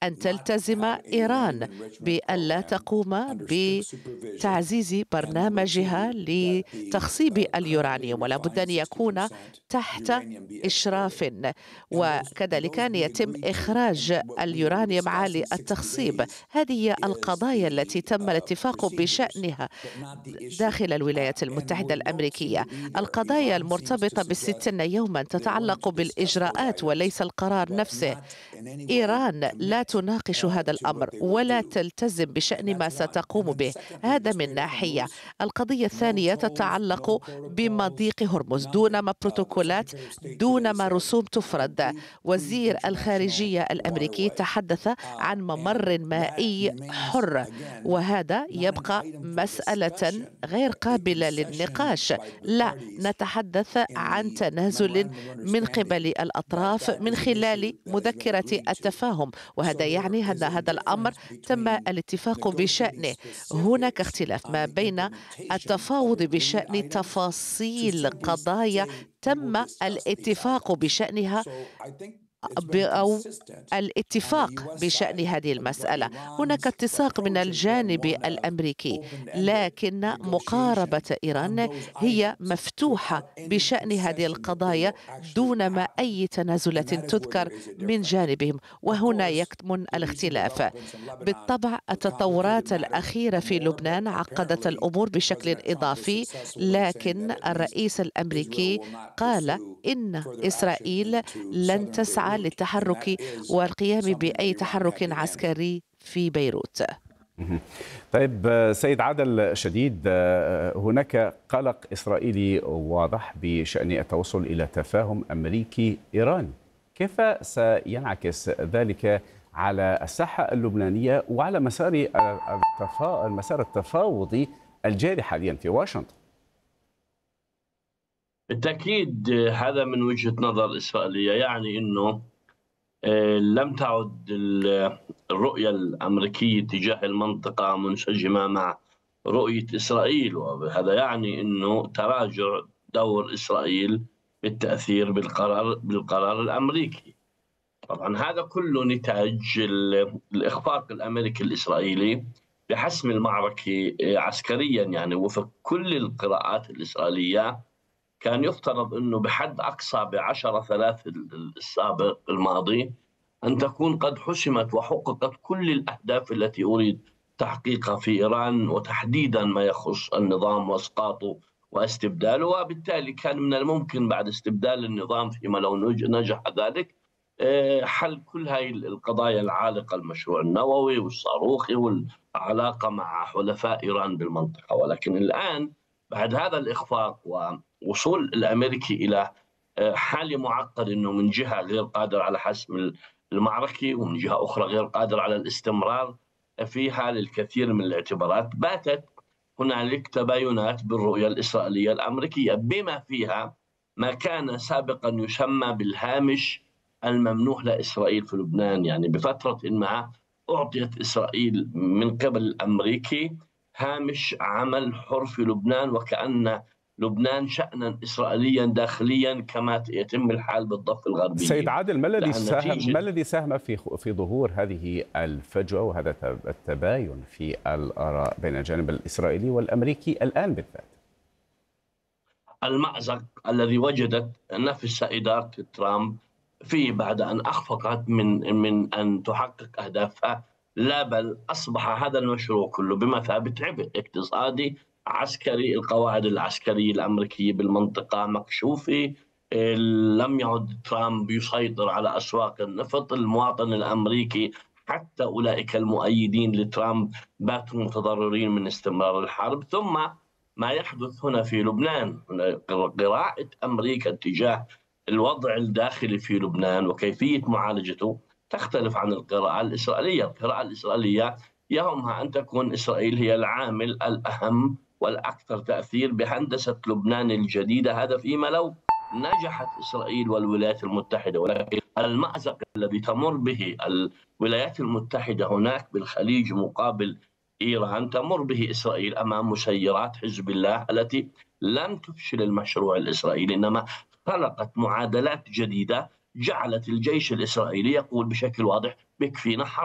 أن تلتزم إيران بألا تقوم بتعزيز برنامجها لتخصيب اليورانيوم، ولا بد أن يكون تحت إشراف، وكذلك أن يتم إخراج اليورانيوم عالي التخصيب. هذه هي القضايا التي تم الاتفاق بشأنها داخل الولايات المتحدة الأمريكية. القضايا المرتبطة بالستين يوما تتعلق بالإجراءات وليس القرار نفسه. إيران لا تناقش هذا الأمر ولا تلتزم بشأن ما ستقوم به. هذا من ناحية. القضية الثانية تتعلق بمضيق هرمز دون ما بروتوكولات، دون ما رسوم تفرض. وزير الخارجية الأمريكي تحدث عن ممر مائي حر، وهذا يبقى مسألة غير قابلة للنقاش. لا نتحدث عن تنازل من قبل الأطراف من خلال مذكرة التفاهم، وهذا يعني أن هذا الأمر تم الاتفاق بشأنه. هناك اختلاف ما بين التفاوض بشأن تفاصيل قضايا تم الاتفاق بشأنها أو الاتفاق بشأن هذه المسألة. هناك اتساق من الجانب الأمريكي، لكن مقاربة إيران هي مفتوحة بشأن هذه القضايا دون ما أي تنازلات تذكر من جانبهم، وهنا يكمن الاختلاف. بالطبع التطورات الأخيرة في لبنان عقدت الأمور بشكل إضافي، لكن الرئيس الأمريكي قال إن إسرائيل لن تسعى للتحرك والقيام بأي تحرك عسكري في بيروت. طيب سيد عادل شديد، هناك قلق إسرائيلي واضح بشأن التوصل إلى تفاهم أمريكي إيراني. كيف سينعكس ذلك على الساحة اللبنانية وعلى المسار التفاوضي الجاري حاليا في واشنطن؟ بالتأكيد هذا من وجهة نظر إسرائيلية، يعني أنه لم تعد الرؤية الأمريكية تجاه المنطقة منسجمة مع رؤية إسرائيل، وهذا يعني أنه تراجع دور إسرائيل بالتأثير بالقرار الأمريكي. طبعا هذا كله نتاج الإخفاق الأمريكي الإسرائيلي بحسم المعركة عسكريا. يعني وفق كل القراءات الإسرائيلية كان يفترض أنه بحد أقصى ب10/3 السابق الماضي أن تكون قد حسمت وحققت كل الأهداف التي أريد تحقيقها في إيران، وتحديدا ما يخص النظام وإسقاطه واستبداله. وبالتالي كان من الممكن بعد استبدال النظام، فيما لو نجح ذلك، حل كل هذه القضايا العالقة، المشروع النووي والصاروخي والعلاقة مع حلفاء إيران بالمنطقة. ولكن الآن بعد هذا الإخفاق ووصول الأمريكي إلى حالة معقدة، أنه من جهة غير قادر على حسم المعركة، ومن جهة أخرى غير قادر على الاستمرار فيها للكثير من الاعتبارات، باتت هنالك تباينات بالرؤية الإسرائيلية الأمريكية، بما فيها ما كان سابقا يسمى بالهامش الممنوح لإسرائيل في لبنان. يعني بفترة ما أعطيت إسرائيل من قبل الأمريكي هامش عمل حر في لبنان، وكأن لبنان شأنا إسرائيليا داخليا كما يتم الحال بالضفة الغربية. سيد عادل، ما الذي ساهم في ظهور هذه الفجوة وهذا التباين في الآراء بين الجانب الإسرائيلي والأمريكي الآن بالذات؟ المأزق الذي وجدت نفس إدارة ترامب فيه بعد أن أخفقت من أن تحقق أهدافها، لا بل أصبح هذا المشروع كله بمثابة عبء اقتصادي عسكري. القواعد العسكرية الأمريكية بالمنطقة مكشوفة. لم يعد ترامب يسيطر على أسواق النفط. المواطن الأمريكي حتى أولئك المؤيدين لترامب باتوا متضررين من استمرار الحرب. ثم ما يحدث هنا في لبنان، قراءة أمريكا تجاه الوضع الداخلي في لبنان وكيفية معالجته تختلف عن القراءة الإسرائيلية. القراءة الإسرائيلية يهمها أن تكون إسرائيل هي العامل الأهم والأكثر تأثير بهندسة لبنان الجديدة، هذا فيما لو نجحت إسرائيل والولايات المتحدة. ولكن المأزق الذي تمر به الولايات المتحدة هناك بالخليج مقابل إيران تمر به إسرائيل أمام مسيرات حزب الله التي لم تفشل المشروع الإسرائيلي، إنما خلقت معادلات جديدة جعلت الجيش الإسرائيلي يقول بشكل واضح: بكفينا حرب.